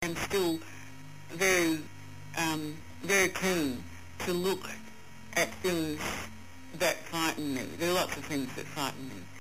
I'm still very, very keen to look at things that frighten me. There are lots of things that frighten me.